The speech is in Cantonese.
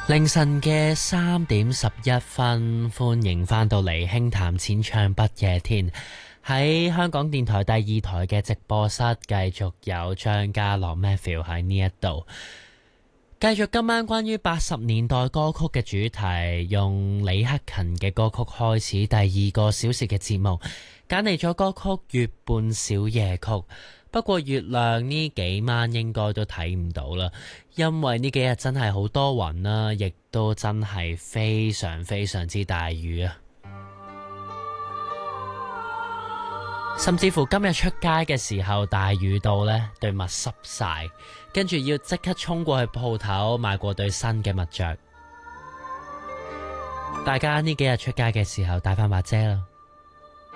凌晨嘅3:11，歡迎返到嚟輕談淺唱不夜天。喺香港電台第2台嘅直播室，繼續有張家朗 Matthew 喺呢一度，繼續今晚關於80年代歌曲嘅主題，用李克勤嘅歌曲開始第2個小時嘅節目，揀嚟咗歌曲《月半小夜曲》。不過月亮呢幾晚應該都睇唔到啦，因為呢幾日真係好多雲啦，亦都真係非常非常之大雨啊！甚至乎今日出街嘅時候大雨到呢，對襪濕晒，跟住要即刻衝過去鋪頭買過對新嘅襪着。大家呢幾日出街嘅時候帶返把遮啦。